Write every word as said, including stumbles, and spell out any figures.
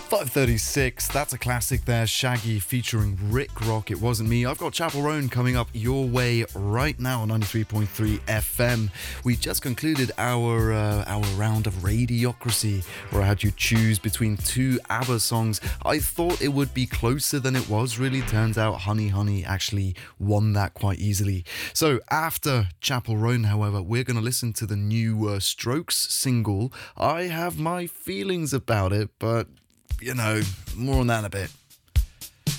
five thirty-six, that's a classic there. Shaggy featuring Rick Rock, It Wasn't Me. I've got Chapel Roan coming up your way right now on ninety-three point three F M. We just concluded our uh, our round of Radiocracy, where I had you choose between two ABBA songs. I thought it would be closer than it was, really. Turns out Honey Honey actually won that quite easily. So after Chapel Roan, however, we're going to listen to the new uh, Strokes single. I have my feelings about it, but you know, more on that in a bit.